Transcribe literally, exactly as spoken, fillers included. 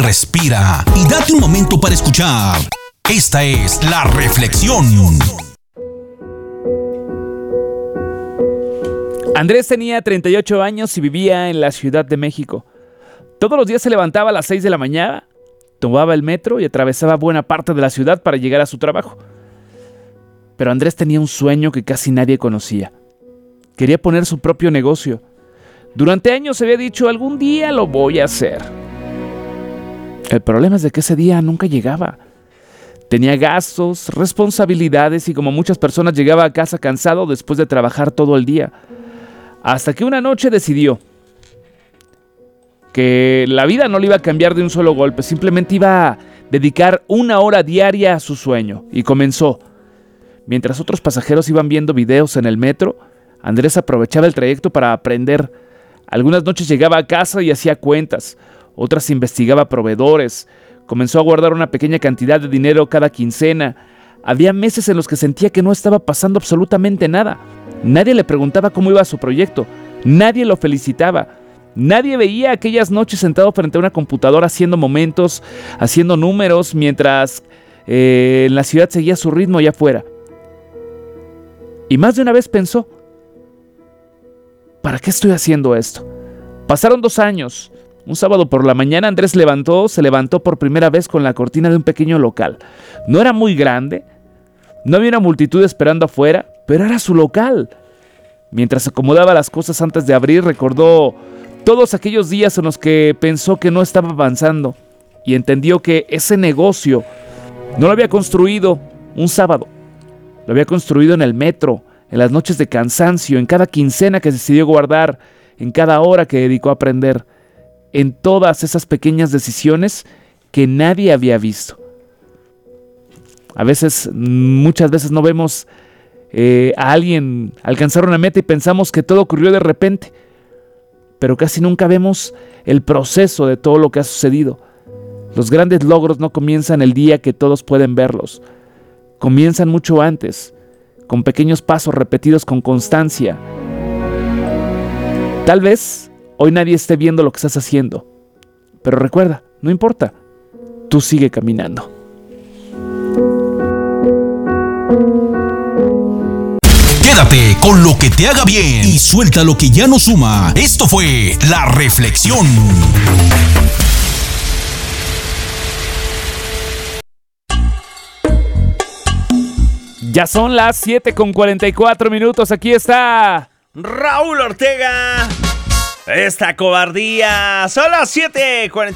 respira y date un momento para escuchar. Esta es La Reflexión. Andrés tenía treinta y ocho años y vivía en la Ciudad de México. Todos los días se levantaba a las seis de la mañana, tomaba el metro y atravesaba buena parte de la ciudad para llegar a su trabajo. Pero Andrés tenía un sueño que casi nadie conocía. Quería poner su propio negocio. Durante años se había dicho, algún día lo voy a hacer. El problema es de que ese día nunca llegaba. Tenía gastos, responsabilidades y como muchas personas llegaba a casa cansado después de trabajar todo el día. Hasta que una noche decidió que la vida no le iba a cambiar de un solo golpe, simplemente iba a dedicar una hora diaria a su sueño. Y comenzó. Mientras otros pasajeros iban viendo videos en el metro, Andrés aprovechaba el trayecto para aprender. Algunas noches llegaba a casa y hacía cuentas, otras investigaba proveedores, comenzó a guardar una pequeña cantidad de dinero cada quincena. Había meses en los que sentía que no estaba pasando absolutamente nada. Nadie le preguntaba cómo iba su proyecto, nadie lo felicitaba, nadie veía aquellas noches sentado frente a una computadora haciendo momentos, haciendo números, mientras eh, en la ciudad seguía su ritmo allá afuera. Y más de una vez pensó, ¿para qué estoy haciendo esto? Pasaron dos años. Un sábado por la mañana Andrés levantó, se levantó por primera vez con la cortina de un pequeño local. No era muy grande, no había una multitud esperando afuera, pero era su local. Mientras acomodaba las cosas antes de abrir, recordó todos aquellos días en los que pensó que no estaba avanzando y entendió que ese negocio no lo había construido un sábado, lo había construido en el metro, en las noches de cansancio, en cada quincena que decidió guardar, en cada hora que dedicó a aprender, en todas esas pequeñas decisiones que nadie había visto. A veces, muchas veces no vemos eh, a alguien alcanzar una meta y pensamos que todo ocurrió de repente, pero casi nunca vemos el proceso de todo lo que ha sucedido. Los grandes logros no comienzan el día que todos pueden verlos, comienzan mucho antes, con pequeños pasos repetidos con constancia. Tal vez hoy nadie esté viendo lo que estás haciendo, pero recuerda, no importa, tú sigue caminando. Quédate con lo que te haga bien y suelta lo que ya no suma. Esto fue La Reflexión. Ya son las siete con cuarenta y cuatro minutos. Aquí está Raúl Ortega. Esta cobardía. Son las siete cuarenta y cuatro.